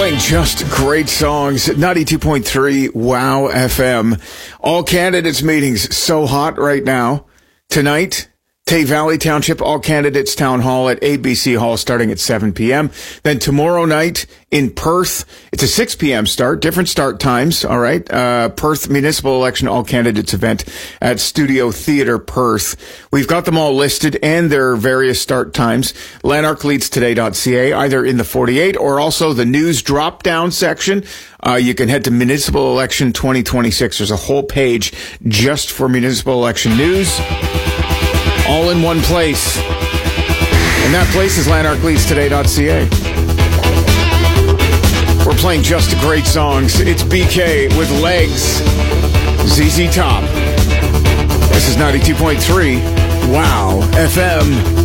Playing just great songs at 92.3 Wow FM. All candidates meetings so hot right now. Tonight, Tay Valley Township All Candidates Town Hall at ABC Hall starting at 7 p.m. Then tomorrow night in Perth, it's a 6 p.m. start, different start times, all right? Perth Municipal Election All Candidates event at Studio Theatre Perth. We've got them all listed and their various start times. LanarkLeadsToday.ca, either in the 48 or also the news drop-down section. You can head to Municipal Election 2026. There's a whole page just for municipal election news. All in one place. And that place is LanarkLeadsToday.ca. We're playing just great songs. It's BK with Legs. ZZ Top. This is 92.3 Wow FM.